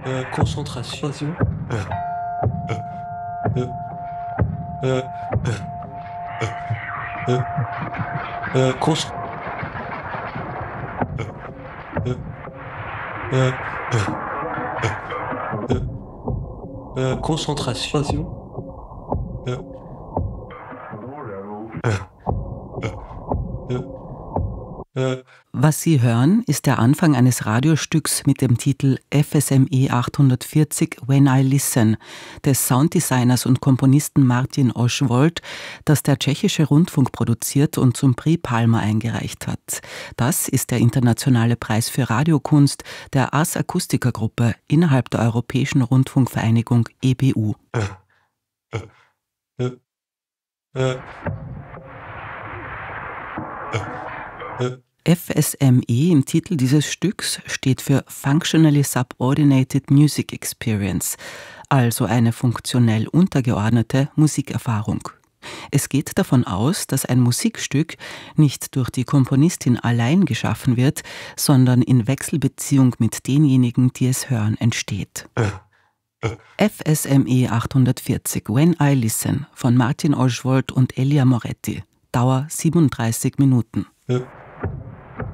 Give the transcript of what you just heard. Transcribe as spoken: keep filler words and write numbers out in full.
Euh, concentration. Euh, euh, euh, euh, euh, con- euh, euh, euh, euh, concentration. Euh, euh, äh, Was Sie hören, ist der Anfang eines Radiostücks mit dem Titel F S M E achthundertvierzig When I Listen des Sounddesigners und Komponisten Martin Oschwoldt, das der tschechische Rundfunk produziert und zum Prix Palma eingereicht hat. Das ist der internationale Preis für Radiokunst der Ars Acustica Gruppe innerhalb der Europäischen Rundfunkvereinigung E B U. äh, äh, äh, äh, F S M E im Titel dieses Stücks steht für Functionally Subordinated Music Experience, also eine funktionell untergeordnete Musikerfahrung. Es geht davon aus, dass ein Musikstück nicht durch die Komponistin allein geschaffen wird, sondern in Wechselbeziehung mit denjenigen, die es hören, entsteht. F S M E achthundertvierzig When I Listen von Martin Oschwoldt und Elia Moretti. Dauer siebenunddreißig Minuten. äh.